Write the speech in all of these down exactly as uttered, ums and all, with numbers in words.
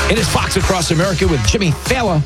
It is Fox Across America with Jimmy Fallon.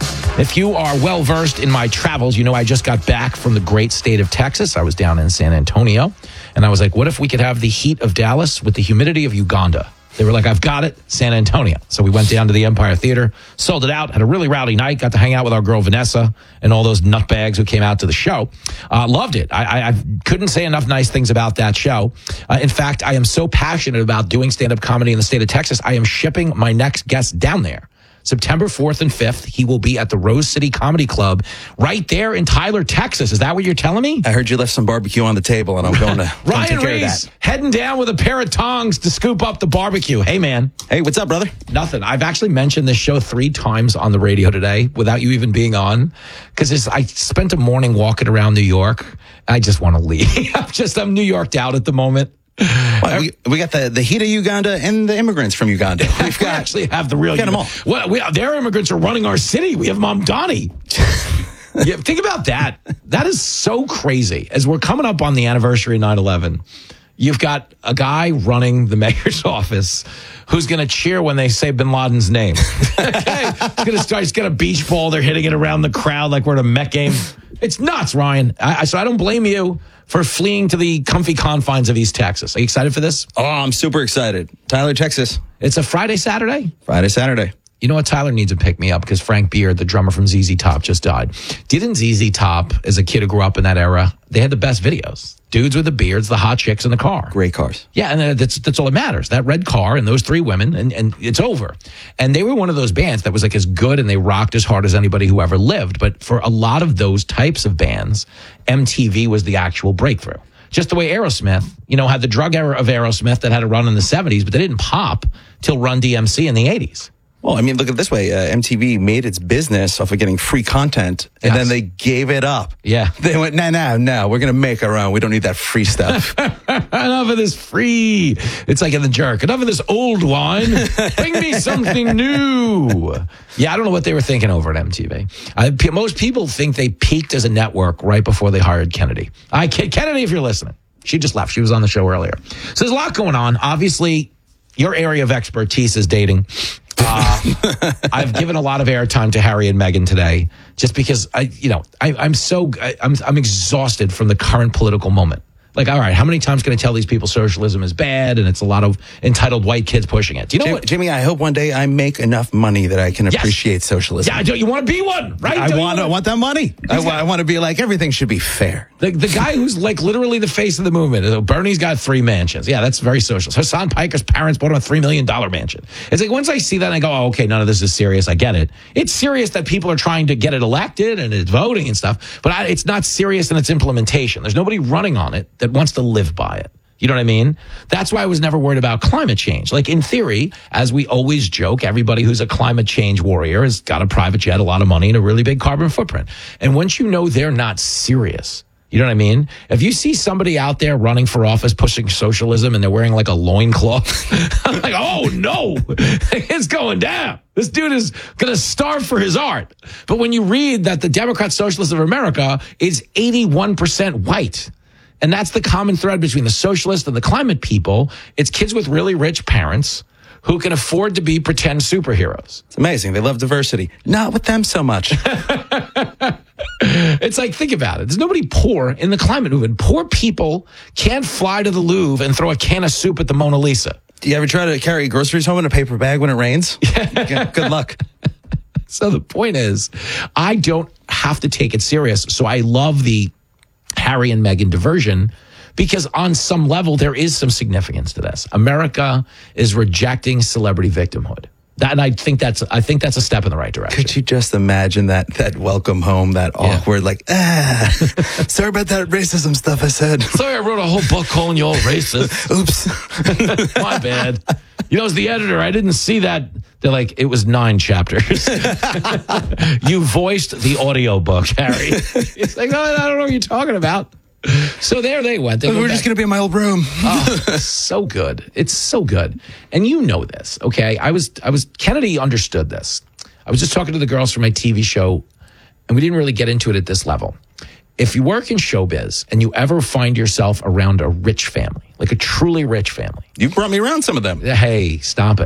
If you are well-versed in my travels, you know I just got back from the great state of Texas. I was down in San Antonio, and I was like, what if we could have the heat of Dallas with the humidity of Uganda? They were like, I've got it, San Antonio. So we went down to the Empire Theater, sold it out, had a really rowdy night, got to hang out with our girl Vanessa and all those nutbags who came out to the show. Uh, loved it. I, I, I couldn't say enough nice things about that show. Uh, in fact, I am so passionate about doing stand-up comedy in the state of Texas, I am shipping my next guest down there. September fourth and fifth, he will be at the Rose City Comedy Club right there in Tyler, Texas. Is that what you're telling me? I heard you left some barbecue on the table, and I'm going to Ryan take care Reese, of that. heading down with a pair of tongs to scoop up the barbecue. Hey, man. Hey, what's up, brother? Nothing. I've actually mentioned this show three times on the radio today without you even being on, because I spent a morning walking around New York. I just want to leave. I'm just, I'm New Yorked out at the moment. Well, we, we got the, the heat of Uganda and the immigrants from Uganda. We've we got, actually have the real. Get them all. Well, we, their immigrants are running our city. We have Mamdani. Yeah, think about that. That is so crazy. As we're coming up on the anniversary of nine eleven, you've got a guy running the mayor's office who's going to cheer when they say bin Laden's name. Okay? He's going to start, he's got a beach ball. They're hitting it around the crowd like we're at a Met game. It's nuts, Ryan. I, so I don't blame you for fleeing to the comfy confines of East Texas. Are you excited for this? Oh, I'm super excited. Tyler, Texas. It's a Friday, Saturday? Friday, Saturday. You know what? Tyler needs to pick me up because Frank Beard, the drummer from Z Z Top, just died. Didn't Z Z Top, as a kid who grew up in that era, they had the best videos. Dudes with the beards, the hot chicks in the car. Great cars. Yeah, and that's that's all that matters. That red car and those three women, and, and it's over. And they were one of those bands that was like as good and they rocked as hard as anybody who ever lived. But for a lot of those types of bands, M T V was the actual breakthrough. Just the way Aerosmith, you know, had the drug era of Aerosmith that had a run in the seventies, but they didn't pop till Run D M C in the eighties. Well, I mean, look at it this way. Uh, M T V made its business off of getting free content, and Yes. then they gave it up. Yeah. They went, no, no, no, we're going to make our own. We don't need that free stuff. Enough of this free. It's like in The Jerk. Enough of this old wine. Bring me something new. Yeah, I don't know what they were thinking over at M T V. I, p- most people think they peaked as a network right before they hired Kennedy. I Kennedy, if you're listening. She just left. She was on the show earlier. So there's a lot going on. Obviously, your area of expertise is dating. Uh, I've given a lot of airtime to Harry and Meghan today, just because I, you know, I, I'm so I, I'm I'm exhausted from the current political moment. Like, all right, how many times can I tell these people socialism is bad and it's a lot of entitled white kids pushing it? Do you know Jim, what? Jimmy, I hope one day I make enough money that I can Yes. appreciate socialism. Yeah, don't you want to be one, right? I Don't you want, I want that money. I, wa- I want to be like, everything should be fair. The, the guy who's like literally the face of the movement. Bernie's got three mansions. Yeah, that's very social. Hassan Piker's parents bought him a three million dollars mansion. It's like once I see that, I go, oh, okay, none of this is serious. I get it. It's serious that people are trying to get it elected and it's voting and stuff, but I, it's not serious in its implementation. There's nobody running on it that wants to live by it. You know what I mean? That's why I was never worried about climate change. Like in theory, as we always joke, everybody who's a climate change warrior has got a private jet, a lot of money, and a really big carbon footprint. And once you know they're not serious, you know what I mean? If you see somebody out there running for office pushing socialism and they're wearing like a loincloth, I'm like, oh no, it's going down. This dude is going to starve for his art. But when you read that the Democrat Socialists of America is eighty-one percent white, and that's the common thread between the socialists and the climate people, it's kids with really rich parents who can afford to be pretend superheroes. It's amazing. They love diversity. Not with them so much. It's like, think about it. There's nobody poor in the climate movement. Poor people can't fly to the Louvre and throw a can of soup at the Mona Lisa. Do you ever try to carry groceries home in a paper bag when it rains? Yeah, good luck. So the point is, I don't have to take it serious. So I love the Harry and Meghan diversion, because on some level, there is some significance to this. America is rejecting celebrity victimhood. That, and I think that's I think that's a step in the right direction. Could you just imagine that that welcome home, that Yeah. awkward, like, ah, sorry about that racism stuff I said. Sorry, I wrote a whole book calling you all racist. Oops. My bad. You know, as the editor, I didn't see that. They're like, it was nine chapters. You voiced the audio book, Harry. It's like, oh, I don't know what you're talking about. So there they went. They We're just going to be in my old room. Oh, so good. It's so good. And you know this, okay? I was, I was, Kennedy understood this. I was just talking to the girls from my T V show, and we didn't really get into it at this level. If you work in showbiz and you ever find yourself around a rich family, like a truly rich family. You brought me around some of them. Hey, stop it.